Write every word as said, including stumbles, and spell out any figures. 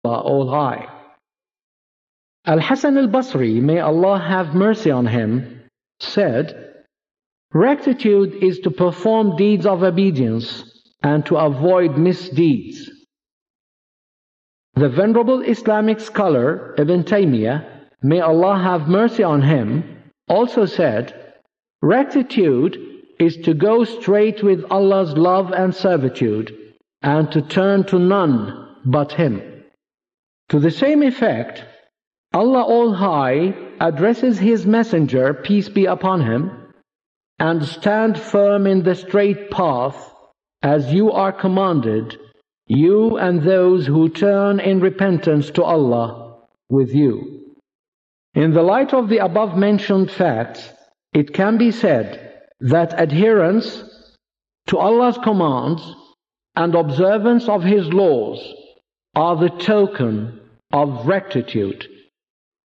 Allah All-High. Al-Hasan al-Basri, may Allah have mercy on him, said, "Rectitude is to perform deeds of obedience and to avoid misdeeds." The venerable Islamic scholar Ibn Taymiyyah, may Allah have mercy on him, also said, "Rectitude is to go straight with Allah's love and servitude and to turn to none but Him." To the same effect, Allah All-High addresses His Messenger, peace be upon him, and stand firm in the straight path as you are commanded, you and those who turn in repentance to Allah with you. In the light of the above-mentioned facts, it can be said that adherence to Allah's commands and observance of His laws are the token of rectitude.